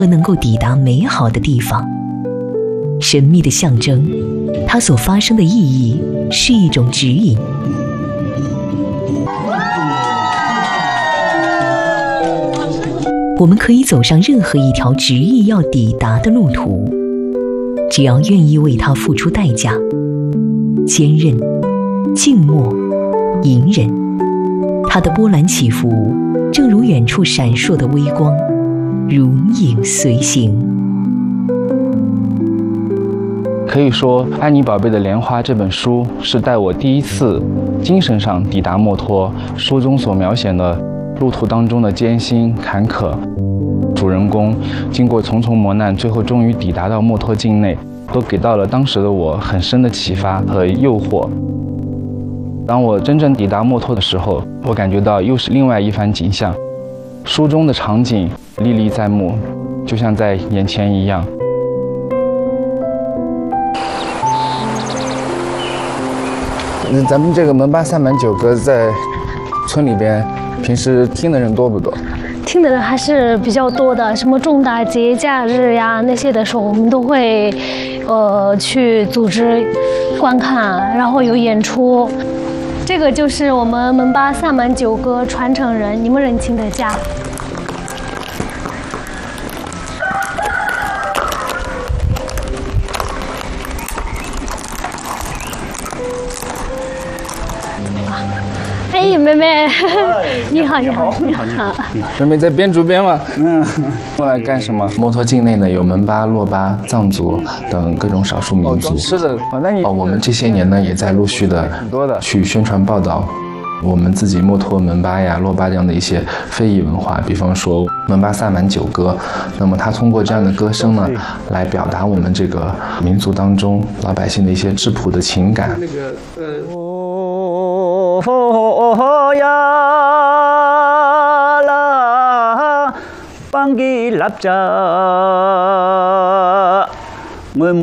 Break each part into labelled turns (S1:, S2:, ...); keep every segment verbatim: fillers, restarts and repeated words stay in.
S1: 和能够抵达美好的地方。神秘的象征，它所发生的意义是一种指引。我们可以走上任何一条执意要抵达的路途，只要愿意为它付出代价。坚韧、静默、隐忍，它的波澜起伏，正如远处闪烁的微光，如影随形。
S2: 可以说，《安妮宝贝的莲花》这本书是带我第一次精神上抵达墨脱。书中所描写的路途当中的艰辛坎坷，主人公经过重重磨难，最后终于抵达到墨脱境内，都给到了当时的我很深的启发和诱惑。当我真正抵达墨脱的时候，我感觉到又是另外一番景象。书中的场景历历在目，就像在眼前一样。
S3: 嗯，咱们这个门巴萨满九歌在村里边，平时听的人多不多？
S4: 听的人还是比较多的，什么重大节假日呀那些的时候，我们都会，呃，去组织观看，然后有演出。这个就是我们门巴萨满九歌传承人，你们人亲的家。哎，妹妹，你好，你好，你好。
S3: 妹妹在编竹编吗？
S2: 嗯，过来干什么？
S5: 墨脱境内呢有门巴、珞巴、藏族等各种少数民族。
S3: 哦，吃的。哦，那你
S5: 哦，我们这些年呢也在陆续的去宣传报道我们自己墨脱门巴呀、珞巴这样的一些非遗文化，比方说门巴萨满九歌。那么它通过这样的歌声呢，来表达我们这个民族当中老百姓的一些质朴的情感。那个呃。
S6: 哦呀啦，邦吉拉扎，我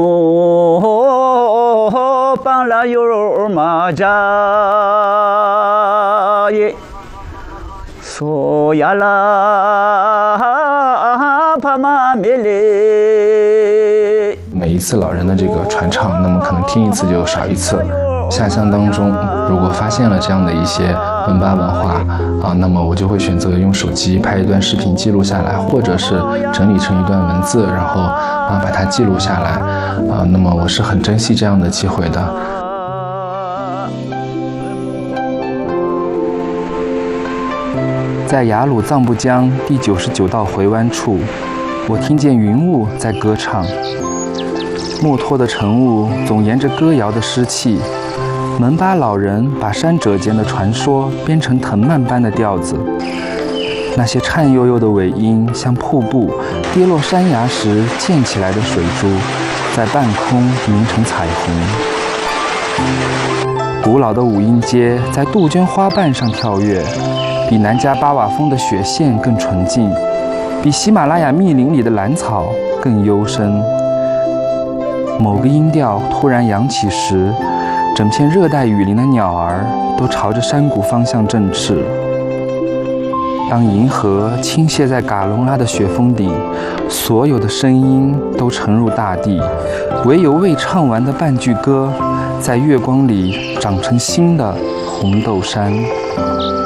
S6: 莫邦拉尤马扎耶，索呀啦帕玛米勒。
S5: 每一次老人的这个传唱，那么可能听一次就少一次。下乡当中，如果发现了这样的一些门巴文化啊，那么我就会选择用手机拍一段视频记录下来，或者是整理成一段文字，然后啊把它记录下来啊。那么我是很珍惜这样的机会的。
S2: 在雅鲁藏布江第九十九道回湾处，我听见云雾在歌唱。墨脱的晨雾总沿着歌谣的湿气。门巴老人把山者间的传说编成藤蔓般的调子，那些颤悠悠的尾音像瀑布跌落山崖时溅起来的水珠，在半空凝成彩虹。古老的五音阶在杜鹃花瓣上跳跃，比南迦巴瓦峰的雪线更纯净，比喜马拉雅密林里的兰草更幽深。某个音调突然扬起时，整片热带雨林的鸟儿都朝着山谷方向振翅。当银河倾泻在嘎隆拉的雪峰顶，所有的声音都沉入大地，唯有未唱完的半句歌，在月光里长成新的红豆杉。